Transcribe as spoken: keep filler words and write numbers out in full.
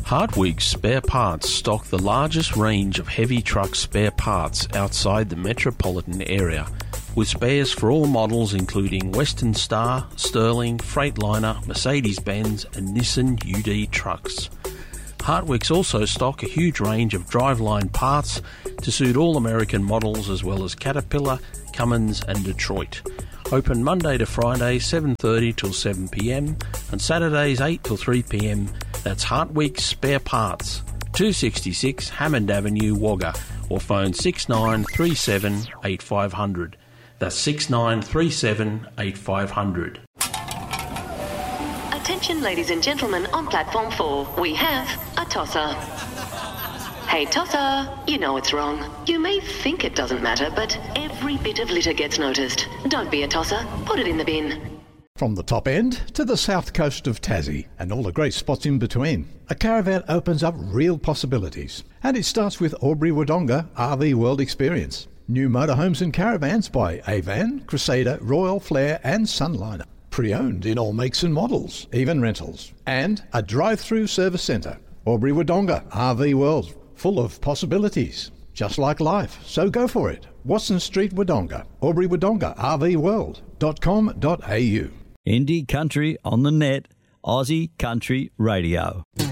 Hartwig Spare Parts stock the largest range of heavy truck spare parts outside the metropolitan area, with spares for all models including Western Star, Sterling, Freightliner, Mercedes-Benz and Nissan U D trucks. Hartwigs also stock a huge range of driveline parts to suit all American models as well as Caterpillar, Cummins and Detroit. Open Monday to Friday seven thirty till seven p m and Saturdays eight till three p m. That's Hartwig Spare Parts, two sixty-six Hammond Avenue, Wagga, or phone six nine three seven eight five zero zero. That's six nine three seven eight five zero zero. Attention ladies and gentlemen on platform four, we have a tosser. Hey tosser, you know it's wrong. You may think it doesn't matter, but every bit of litter gets noticed. Don't be a tosser, put it in the bin. From the top end to the south coast of Tassie and all the great spots in between, a caravan opens up real possibilities. And it starts with Albury Wodonga R V World Experience. New motorhomes and caravans by Avan, Crusader, Royal, Flair and Sunliner. Pre-owned in all makes and models, even rentals. And a drive-through service centre. Albury Wodonga R V World. Full of possibilities, just like life. So go for it. Watson Street, Wodonga. Albury Wodonga R V World dot com dot a u. Indie Country on the Net, Aussie Country Radio.